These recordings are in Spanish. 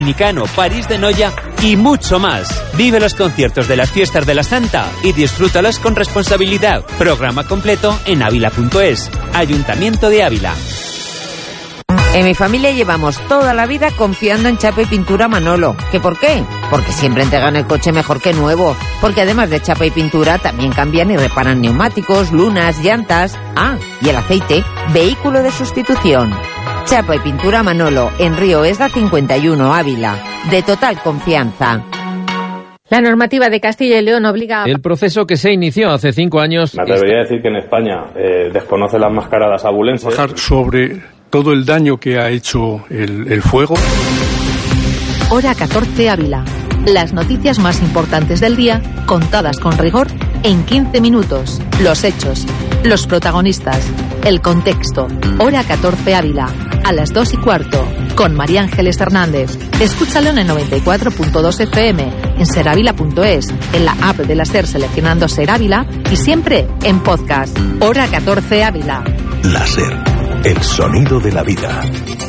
Dominicano, París de Noya y mucho más. Vive los conciertos de las fiestas de la Santa y disfrútalos con responsabilidad. Programa completo en Ávila.es. Ayuntamiento de Ávila. En mi familia llevamos toda la vida confiando en Chapa y Pintura Manolo. ¿Qué por qué? Porque siempre entregan el coche mejor que nuevo. Porque además de chapa y pintura, también cambian y reparan neumáticos, lunas, llantas. Ah, y el aceite, vehículo de sustitución. Chapa y Pintura Manolo, en Río Esda 51, Ávila. De total confianza. La normativa de Castilla y León obliga a... El proceso que se inició hace 5 años... Me atrevería a decir que en España desconoce las mascaradas abulenses. Bajar sobre todo el daño que ha hecho el fuego. Hora 14 Ávila. Las noticias más importantes del día, contadas con rigor, en 15 minutos. Los hechos, los protagonistas, el contexto. Hora 14 Ávila. A las 2:15, con María Ángeles Hernández. Escúchalo en el 94.2 FM, en serávila.es, en la app de la SER seleccionando Ser Ávila y siempre en podcast. Hora 14 Ávila. La SER, el sonido de la vida.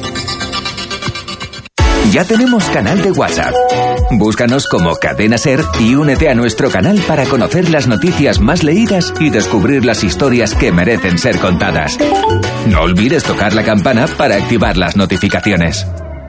Ya tenemos canal de WhatsApp. Búscanos como Cadena Ser y únete a nuestro canal para conocer las noticias más leídas y descubrir las historias que merecen ser contadas. No olvides tocar la campana para activar las notificaciones.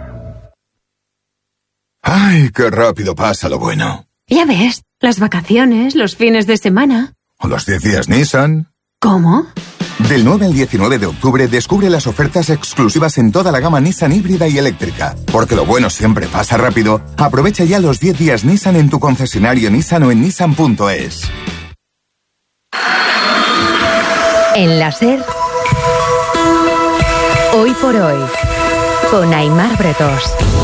¡Ay, qué rápido pasa lo bueno! Ya ves, las vacaciones, los fines de semana. ¿O los 10 días Nissan? ¿Cómo? Del 9 al 19 de octubre descubre las ofertas exclusivas en toda la gama Nissan híbrida y eléctrica. Porque lo bueno siempre pasa rápido. Aprovecha ya los 10 días Nissan en tu concesionario Nissan o en Nissan.es. En la SER, Hoy por Hoy, con Aimar Bretos.